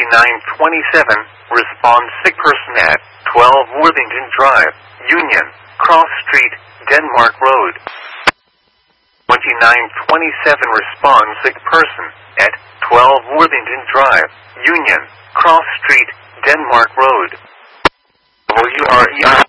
2927, respond sick person at 12 Worthington Drive, Union, Cross Street, Denmark Road. 2927, respond sick person at 12 Worthington Drive, Union, Cross Street, Denmark Road. WREI